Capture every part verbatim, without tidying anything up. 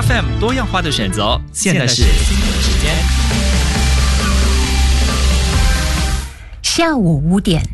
F M 多样化的选择，现在是新闻时间。 下午五点。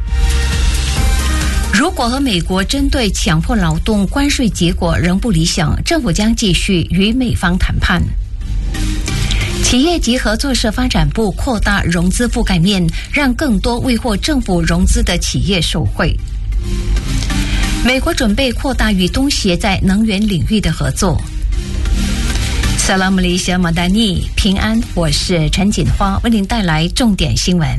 如果和美国针对强迫劳动关税结果仍不理想，政府将继续与美方谈判。企业及合作社发展部扩大融资覆盖面，让更多未获政府融资的企业受惠。美国准备扩大与东协在能源领域的合作。萨拉姆里小马达尼，平安，我是陈锦花，为您带来重点新闻。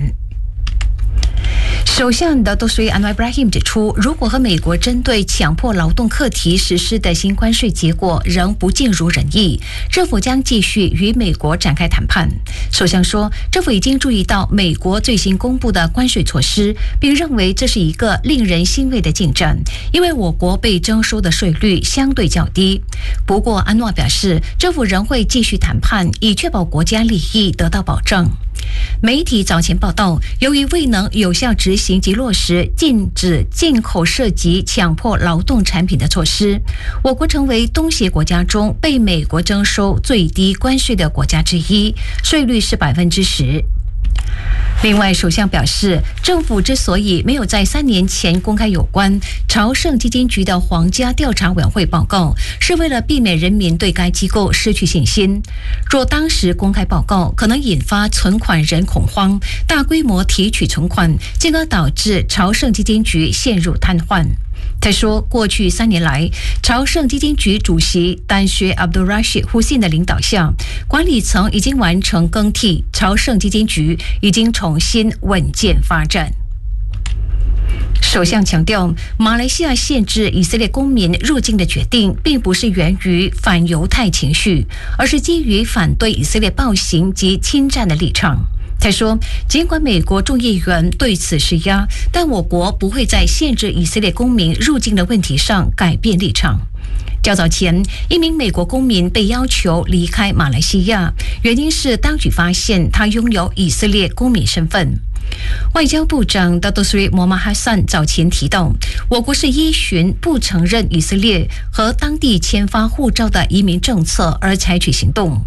首相的多苏伊安瓦布拉希姆指出，如果和美国针对强迫劳动课题实施的新关税结果仍不尽如人意，政府将继续与美国展开谈判。首相说，政府已经注意到美国最新公布的关税措施，并认为这是一个令人欣慰的进展，因为我国被征收的税率相对较低。不过，安诺表示，政府仍会继续谈判，以确保国家利益得到保障。媒体早前报道，由于未能有效执行及落实禁止进口涉及强迫劳动产品的措施，我国成为东协国家中被美国征收最低关税的国家之一，税率是百分之十。另外，首相表示，政府之所以没有在三年前公开有关朝圣基金局的皇家调查委员会报告，是为了避免人民对该机构失去信心。若当时公开报告，可能引发存款人恐慌，大规模提取存款，进而导致朝圣基金局陷入瘫痪。他说，过去三年来，朝圣基金局主席丹薛阿卜杜拉希胡信的领导下，管理层已经完成更替，朝圣基金局已经重新稳健发展。首相强调，马来西亚限制以色列公民入境的决定，并不是源于反犹太情绪，而是基于反对以色列暴行及侵占的立场。他说，尽管美国众议员对此施压，但我国不会在限制以色列公民入境的问题上改变立场。较早前，一名美国公民被要求离开马来西亚，原因是当局发现他拥有以色列公民身份。外交部长达多斯瑞摩马哈桑早前提到，我国是依循不承认以色列和当地签发护照的移民政策而采取行动。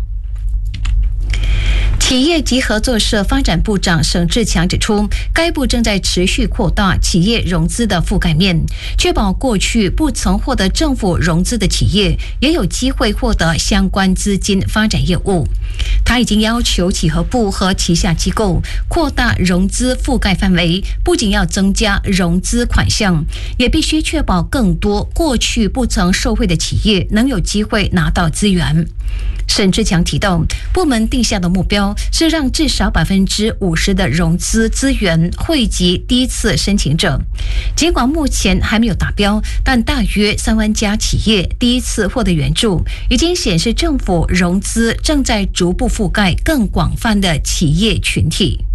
企业及合作社发展部长沈志强指出，该部正在持续扩大企业融资的覆盖面，确保过去不曾获得政府融资的企业也有机会获得相关资金发展业务。他已经要求企合部和旗下机构扩大融资覆盖范围，不仅要增加融资款项，也必须确保更多过去不曾受惠的企业能有机会拿到资源。沈志强提到，部门定下的目标是让至少百分之五十的融资资源汇集第一次申请者。尽管目前还没有达标，但大约三万家企业第一次获得援助，已经显示政府融资正在逐步覆盖更广泛的企业群体。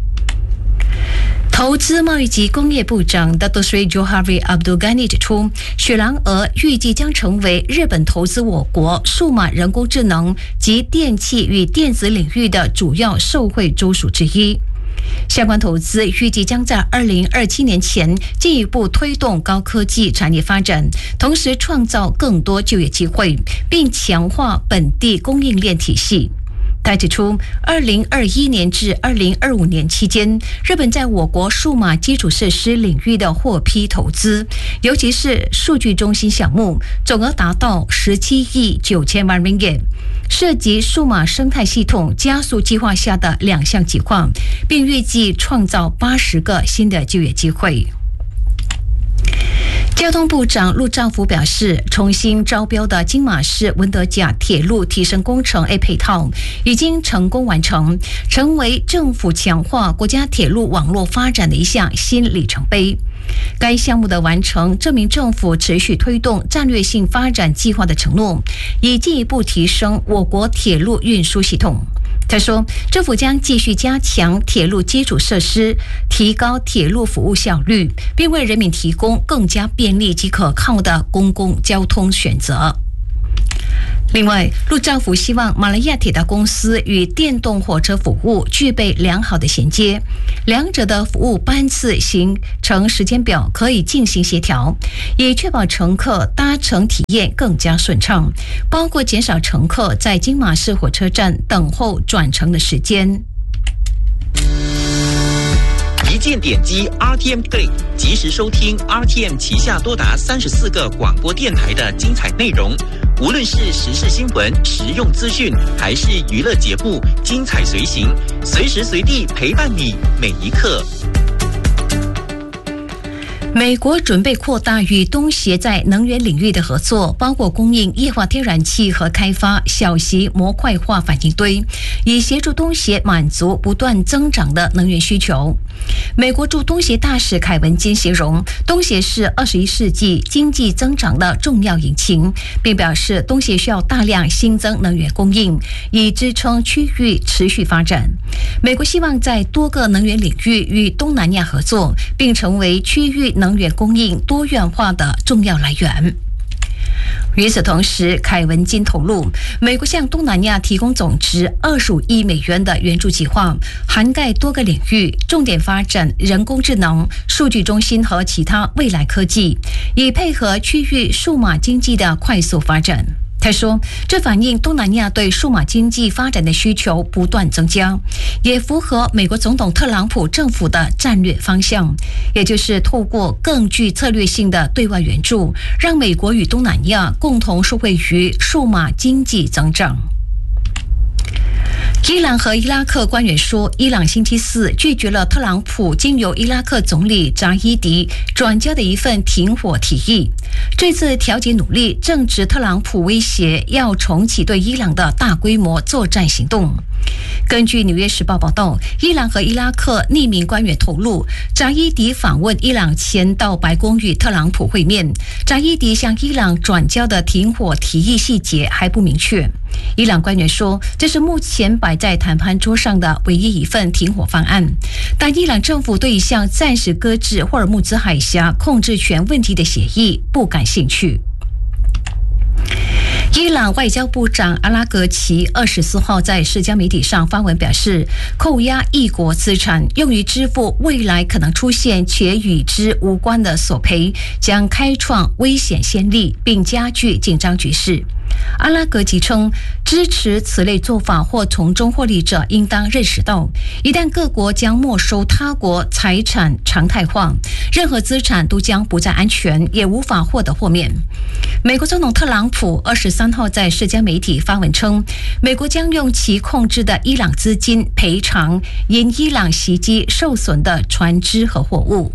投资贸易及工业部长达多斯瑞 Johari Abdul Ghani 指出，雪兰莪预计将成为日本投资我国数码人工智能及电气与电子领域的主要受惠州属之一。相关投资预计将在二零二七年前进一步推动高科技产业发展，同时创造更多就业机会，并强化本地供应链体系。他指出，二零二一年至二零二五年期间，日本在我国数码基础设施领域的获批投资，尤其是数据中心项目，总额达到十七亿九千万 ringgit， 涉及数码生态系统加速计划下的两项计划，并预计创造八十个新的就业机会。交通部长陆兆福表示，重新招标的金马市文德甲铁路提升工程 A 配套已经成功完成，成为政府强化国家铁路网络发展的一项新里程碑。该项目的完成证明政府持续推动战略性发展计划的承诺，以进一步提升我国铁路运输系统。他说，政府将继续加强铁路基础设施，提高铁路服务效率，并为人民提供更加便利及可靠的公共交通选择。 另外，陆政府希望马来亚铁道公司与电动火车服务具备良好的衔接，两者的服务班次形成时间表可以进行协调，以确保乘客搭乘体验更加顺畅，包括减少乘客在金马市火车站等候转乘的时间。 一键点击 R T M Play， 及时收听 R T M 旗下多达三十四个广播电台的精彩内容。无论是时事新闻、实用资讯，还是娱乐节目，精彩随行，随时随地陪伴你每一刻。 美国准备扩大与东协在能源领域的合作，包括供应液化天然气和开发小型模块化反应堆，以协助东协满足不断增长的能源需求。美国驻东协大使凯文金形容东协是二十一世纪经济增长的重要引擎，并表示东协需要大量新增能源供应，以支撑区域持续发展。美国希望在多个能源领域与东南亚合作，并成为区域能源供应多元化的重要来源。与此同时，凯文金透露，美国向东南亚提供总值二十五亿美元的援助计划，涵盖多个领域，重点发展人工智能、数据中心和其他未来科技，以配合区域数码经济的快速发展。他说，这反映东南亚对数码经济发展的需求不断增加，也符合美国总统特朗普政府的战略方向，也就是透过更具策略性的对外援助，让美国与东南亚共同受惠于数码经济增长。伊朗和伊拉克官员说，伊朗星期四拒绝了特朗普经由伊拉克总理扎伊迪转交的一份停火提议。这次调解努力正值特朗普威胁要重启对伊朗的大规模作战行动。根据《纽约时报》报道，伊朗和伊拉克匿名官员透露，扎伊迪访问伊朗前到白宫与特朗普会面。扎伊迪向伊朗转交的停火提议细节还不明确。伊朗官员说，这是目前摆在谈判桌上的唯一一份停火方案，但伊朗政府对一项暂时搁置霍尔木兹海峡控制权问题的协议不感兴趣。伊朗外交部长阿拉格齐二十四号在社交媒体上发文表示，扣押一国资产用于支付未来可能出现且与之无关的索赔，将开创危险先例，并加剧紧张局势。阿拉格齐称，支持此类做法或从中获利者应当认识到，一旦各国将没收他国财产常态化，任何资产都将不再安全，也无法获得豁免。美国总统特朗普二十三号在社交媒体发文称，美国将用其控制的伊朗资金赔偿因伊朗袭击受损的船只和货物。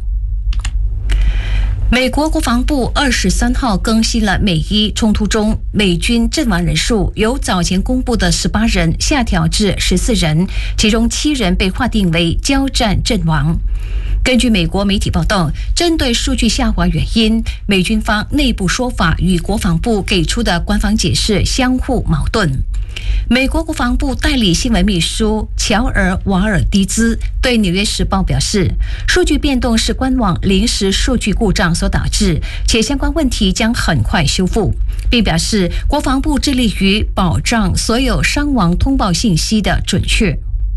美国国防部二十三号更新了美伊冲突中美军阵亡人数，由早前公布的十八人下调至十四人，其中七人被划定为交战阵亡。根据美国媒体报道，针对数据下滑原因，美军方内部说法与国防部给出的官方解释相互矛盾。美国国防部代理新闻秘书乔尔·瓦尔迪兹对《纽约时报》表示，数据变动是官网临时数据故障所导致，且相关问题将很快修复，并表示国防部致力于保障所有伤亡通报信息的准确。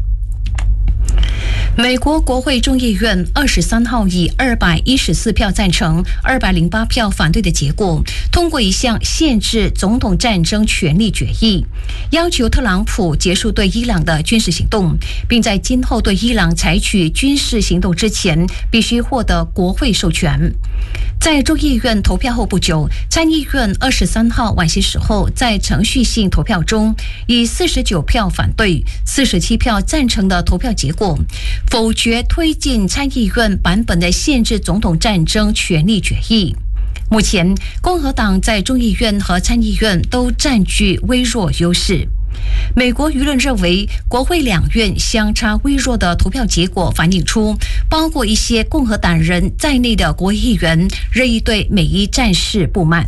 美国国会众议院二十三号以二百一十四票赞成、二百零八票反对的结果，通过一项限制总统战争权利决议，要求特朗普结束对伊朗的军事行动，并在今后对伊朗采取军事行动之前，必须获得国会授权。在众议院投票后不久，参议院二十三号晚些时候在程序性投票中，以四十九票反对、四十七票赞成的投票结果，否决推进参议院版本的限制总统战争权利决议。目前，共和党在众议院和参议院都占据微弱优势。美国舆论认为，国会两院相差微弱的投票结果反映出，包括一些共和党人在内的国会议员日益对美伊战事不满。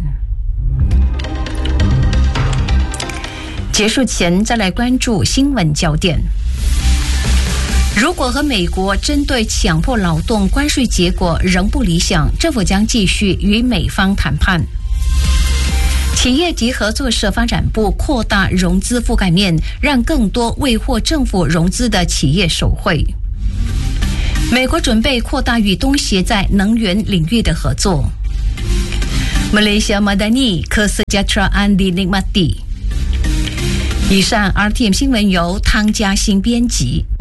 结束前，再来关注新闻焦点。如果和美国针对强迫劳动关税结果仍不理想，政府将继续与美方谈判。 企业及合作社发展部扩大融资覆盖面，让更多未获政府融资的企业受惠。美国准备扩大与东协在能源领域的合作。Malaysia Madani Kesejahteraan dinikmati。以上 R T M 新闻由汤嘉欣编辑。